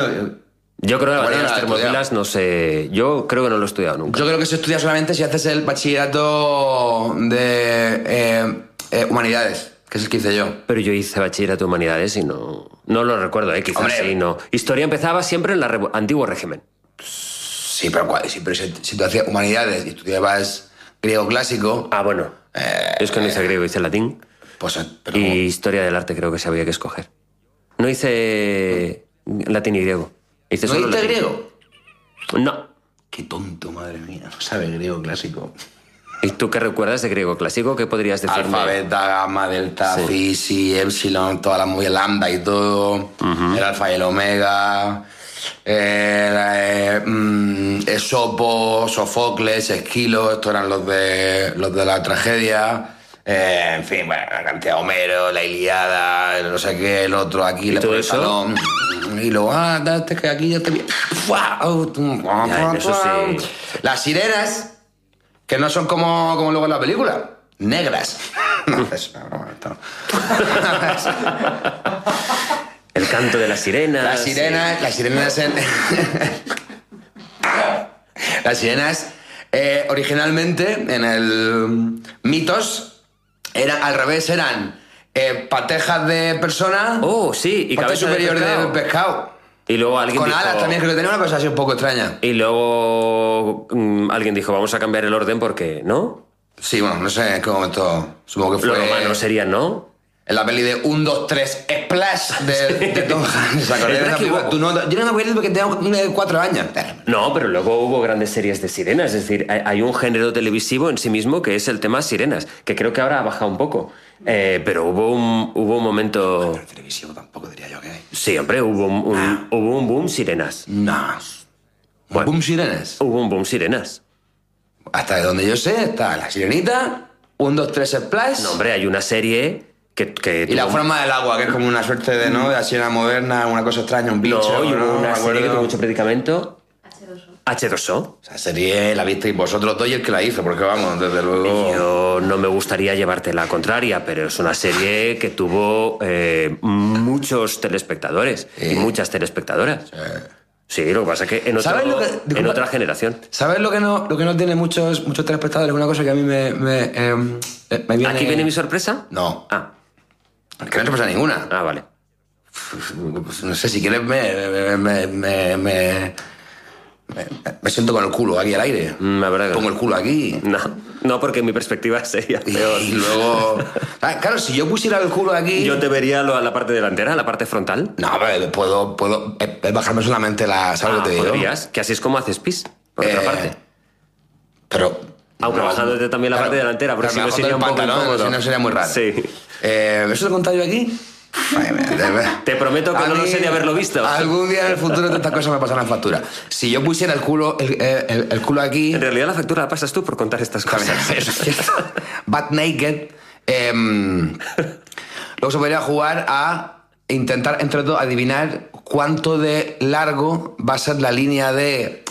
Yo creo que la Bueno, batería de las no la he termopilas no sé... Yo creo que no lo he estudiado nunca. Yo creo que se estudia solamente si haces el bachillerato de humanidades, que es el que hice yo. Pero yo hice bachillerato de humanidades y no lo recuerdo, quizás Hombre. sí, no. Historia empezaba siempre en el antiguo régimen. Sí, pero si tú hacías humanidades y estudiabas griego clásico, Ah, bueno. Yo es que no hice griego, hice latín. pues... Pero Y historia del arte creo que se había que escoger. No hice latín y griego. Hice ¿no solo viste latín. griego? No. Qué tonto, madre mía, no sabe griego clásico. ¿Y tú qué recuerdas de griego clásico? ¿Qué podrías decirme? Alfa, beta, gamma, delta, Sí. phi, psi, epsilon, toda la muy lambda y todo, el alfa y el omega, Esopo, Sofocles, Esquilo, estos eran los de la tragedia. En fin, bueno, la cantidad de Homero, la Ilíada, el no sé qué, el otro aquí, ¿Y le todo pone el eso? talón. Y luego, date que aquí ya te vi. Ya, eso sí. Las sirenas, que no son como luego en la película, negras. No, es una broma, esto no. El canto de las sirenas. Las sirenas las sirenas originalmente en el mitos eran al revés, eran patejas de persona, Oh, sí, y parte cabeza de superior pescado. del pescado. Y luego alguien Con dijo... alas también, creo que tenía una cosa así un poco extraña. Y luego alguien dijo, vamos a cambiar el orden porque... ¿No? Sí, bueno, no sé en qué momento, supongo que fue... Los romanos serían, ¿no? En la peli de 1, 2, 3, Splash de Tom Hanks. ¿Se acordáis de Es verdad esa que película? hubo- Yo no me acuerdo porque tenía 4 años. No, pero luego hubo grandes series de sirenas. Es decir, hay un género televisivo en sí mismo que es el tema sirenas, que creo que ahora ha bajado un poco. Pero hubo un momento... Pero televisivo tampoco diría yo que hay. Sí, hombre, hubo un boom sirenas. No. Bueno. Boom Sirenes. Hubo un boom sirenas. Hasta de donde yo sé está la sirenita, 1, 2, 3 Splash. No, hombre, hay una serie que Y la tuvo- forma del agua, que es como una suerte de, ¿no? De la sirena moderna, una cosa extraña, un bicho. No, y hubo ¿no? una Me serie que acuerdo. tuvo mucho predicamento. H2O. H2O. Esa serie la visteis vosotros dos y el que la hizo, porque vamos, desde luego... Yo no me gustaría llevarte la contraria, pero es una serie que tuvo muchos telespectadores y muchas telespectadoras. Sí, lo que pasa es que en, ¿Sabes lo que- en disculpa. otra generación. ¿Sabes lo que no tiene muchos telespectadores? Una cosa que a mí me viene... ¿Aquí viene mi sorpresa? No, Ah, que no te pasa ninguna. vale. Pues no sé, si quieres me siento con el culo aquí al aire. La verdad que Pongo no. el culo aquí. No, porque mi perspectiva sería peor. Y luego... Claro, si yo pusiera el culo aquí... Yo te vería la parte delantera, la parte frontal. No, pero puedo bajarme solamente la... ¿Sabes lo que te digo? podrías, que así es como haces pis, por otra parte. Pero... Aunque no, bajándote también la parte delantera, porque pero si me no bajo sería del un poco pantalón, incómodo. si no sería muy raro. Sí. ¿Eso lo he contado yo aquí? Te prometo que A no lo mí, sé de haberlo visto. Algún día en el futuro de estas cosas me pasarán factura. Si yo pusiera el culo aquí... En realidad la factura la pasas tú por contar estas cosas. Eso es cierto. Butt naked. Luego se podría jugar a intentar, entre todos, adivinar cuánto de largo va a ser la línea de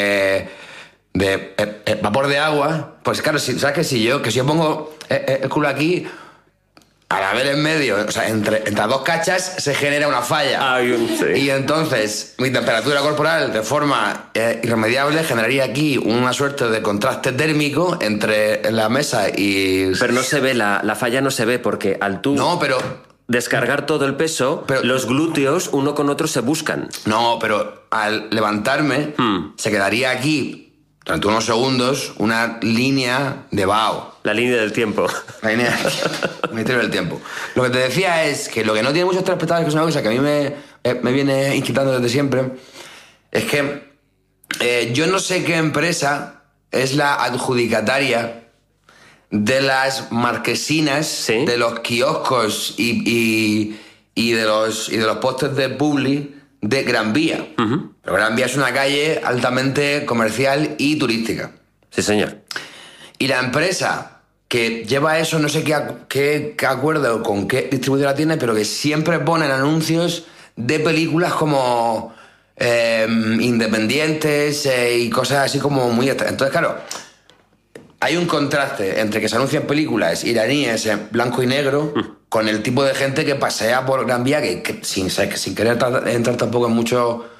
vapor de agua. Pues claro, ¿sabes que si yo pongo el culo aquí, al haber en medio, o sea, entre dos cachas se genera una falla. Sí. Y entonces mi temperatura corporal de forma irremediable generaría aquí una suerte de contraste térmico entre la mesa y... Pero no se ve, la falla no se ve porque al tú No, pero... descargar todo el peso, Pero- los glúteos uno con otro se buscan. No, pero al levantarme se quedaría aquí durante unos segundos una línea de vaho. La línea del tiempo. La línea del Ministerio del Tiempo. Lo que te decía es que lo que no tiene muchos telespectadores, que es una cosa que a mí me viene inquietando desde siempre, es que yo no sé qué empresa es la adjudicataria de las marquesinas, ¿Sí? de los kioscos y de los postes de publi de Gran Vía. Pero Gran Vía es una calle altamente comercial y turística. Sí, señor. Y la empresa que lleva eso, no sé qué acuerdo con qué distribuidora tiene, pero que siempre ponen anuncios de películas como independientes y cosas así como muy... Entonces, claro, hay un contraste entre que se anuncian películas iraníes en blanco y negro con el tipo de gente que pasea por Gran Vía, que sin querer entrar tampoco en mucho